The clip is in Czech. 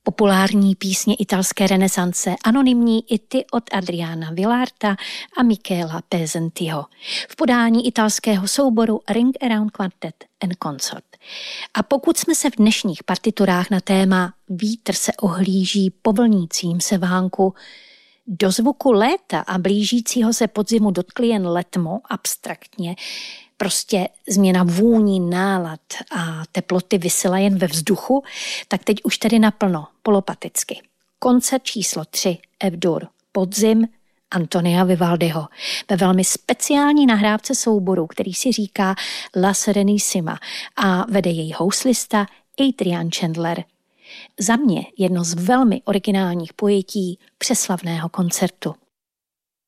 populární písně italské renesance, anonymní i ty od Adriana Vilarta a Michela Pezzentiho v podání italského souboru Ring Around Quartet and Consort. A pokud jsme se v dnešních partiturách na téma Vítr se ohlíží po vlnícím se vánku do zvuku léta a blížícího se podzimu dotkli jen letmo abstraktně, prostě změna vůní, nálad a teploty visela jen ve vzduchu, tak teď už tedy naplno, polopaticky. Koncert číslo 3 F-dur, podzim Antonia Vivaldiho ve velmi speciální nahrávce souboru, který si říká La Serenissima a vede jej houslista Adrian Chandler. Za mě jedno z velmi originálních pojetí přeslavného koncertu.